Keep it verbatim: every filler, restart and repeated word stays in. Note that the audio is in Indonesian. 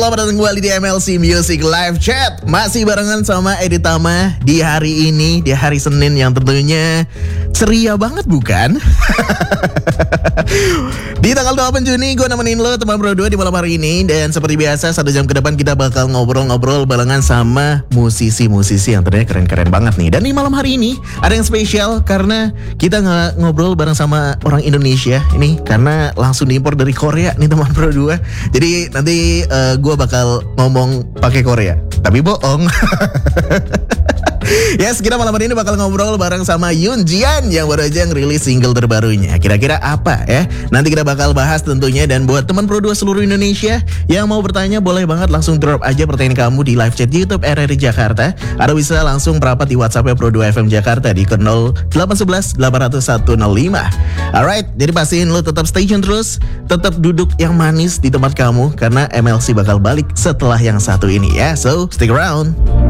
Selamat datang kembali di M L C Music Live Chat. Masih barengan sama Edi Tama di hari ini, di hari Senin yang tentunya ceria banget bukan? Di tanggal delapan Juni gue nemenin lo teman berdua di malam hari ini. Dan seperti biasa satu jam ke depan kita bakal ngobrol-ngobrol barengan sama musisi-musisi yang ternyata keren-keren banget nih. Dan di malam hari ini ada yang spesial karena kita nggak ngobrol bareng sama orang Indonesia ini, karena langsung diimpor dari Korea nih teman berdua. Jadi nanti uh, gue bakal ngomong pakai Korea, tapi bohong. Yes, kita malam hari ini bakal ngobrol bareng sama Yoon Jian yang baru aja ngerilis single terbarunya. Kira-kira apa ya? Nanti kita bakal bahas tentunya. Dan buat teman Pro dua seluruh Indonesia yang mau bertanya, boleh banget langsung drop aja pertanyaan kamu di live chat YouTube R R I Jakarta. Atau bisa langsung merapat di WhatsApp Pro dua F M Jakarta di nol delapan satu satu delapan nol satu nol lima. Alright, jadi pastiin lo tetap stay tune terus, tetap duduk yang manis di tempat kamu, karena M L C bakal balik setelah yang satu ini ya. So, stick around.